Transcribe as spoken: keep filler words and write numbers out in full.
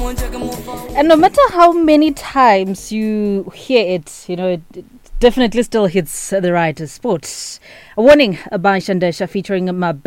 And no matter how many times you hear it, you know, it definitely still hits the right spot. A warning by Shandesha featuring